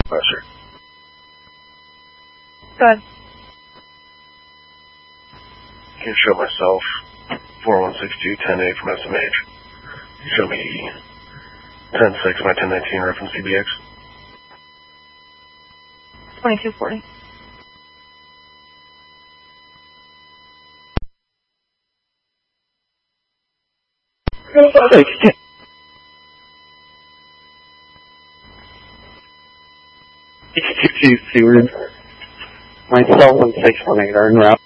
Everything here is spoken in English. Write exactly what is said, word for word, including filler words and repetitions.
Yes, sir. Go ahead. Can you show myself four one six two ten eight from S M H? Show me ten six of my ten nineteen reference C B X. twenty-two forty. sixty-two Seward. Myself and six one eight are en route.